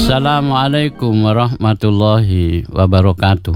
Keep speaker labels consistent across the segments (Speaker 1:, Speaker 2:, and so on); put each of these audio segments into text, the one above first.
Speaker 1: Assalamualaikum warahmatullahi wabarakatuh.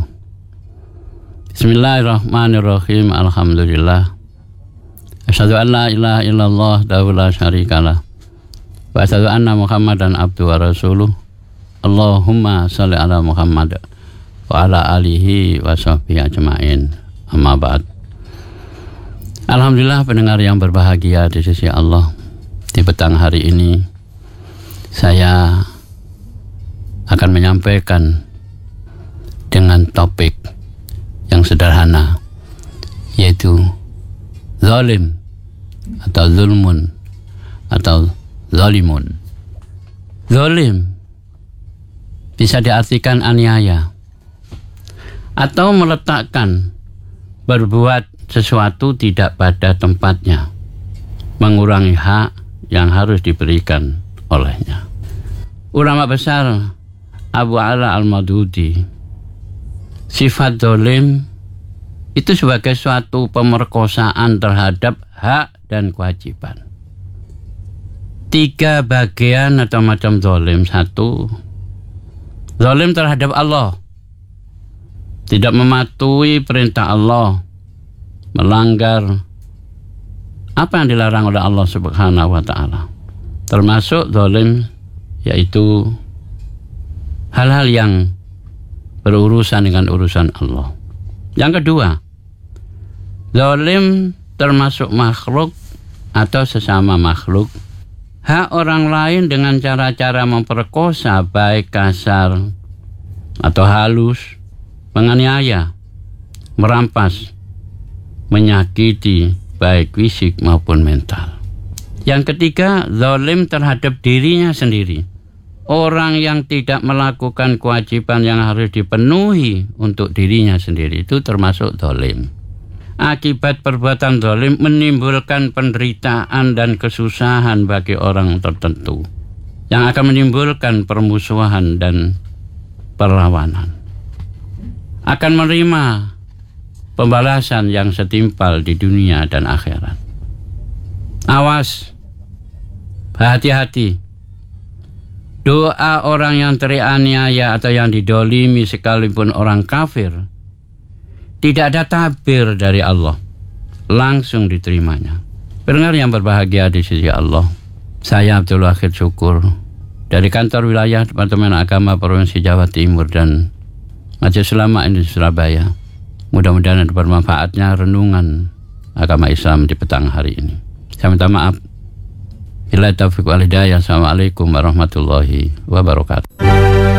Speaker 1: Bismillahirrahmanirrahim. Alhamdulillah. Asyhadu an la ilaha illallah wahdahu la syarikalah. Wa asyhadu anna Muhammadan abduhu wa rasuluh. Allahumma shalli ala Muhammad wa ala alihi wa sahbihi ajma'in. Amma ba'd. Alhamdulillah pendengar yang berbahagia di sisi Allah. Di petang hari ini saya akan menyampaikan dengan topik yang sederhana, yaitu zalim atau zulmun atau zalimun. Zalim bisa diartikan aniaya atau meletakkan berbuat sesuatu tidak pada tempatnya, mengurangi hak yang harus diberikan olehnya. Ulama besar Abu Ala Al-Madudi, sifat zalim itu sebagai suatu pemerkosaan terhadap hak dan kewajiban. 3 bagian atau macam zalim. 1, zalim terhadap Allah, tidak mematuhi perintah Allah, melanggar apa yang dilarang oleh Allah Subhanahu wa ta'ala. Termasuk zalim yaitu hal-hal yang berurusan dengan urusan Allah. Yang kedua, zalim termasuk makhluk atau sesama makhluk. Hak orang lain dengan cara-cara memperkosa, baik kasar atau halus, menganiaya, merampas, menyakiti, baik fisik maupun mental. Yang ketiga, zalim terhadap dirinya sendiri. Orang yang tidak melakukan kewajiban yang harus dipenuhi untuk dirinya sendiri itu termasuk zalim. Akibat perbuatan zalim menimbulkan penderitaan dan kesusahan bagi orang tertentu, yang akan menimbulkan permusuhan dan perlawanan. Akan menerima pembalasan yang setimpal di dunia dan akhirat. Awas, hati-hati. Doa orang yang teraniaya atau yang didolimi sekalipun orang kafir, tidak ada tabir dari Allah, langsung diterimanya. Pendengar yang berbahagia di sisi Allah, saya Abdul Wahid Syukur dari kantor wilayah Departemen Agama Provinsi Jawa Timur dan Majelis Ulama Indonesia Surabaya. Mudah-mudahan ada bermanfaatnya renungan agama Islam di petang hari ini. Saya minta maaf. Billahi taufiq wal hidayah. Assalamualaikum warahmatullahi wabarakatuh.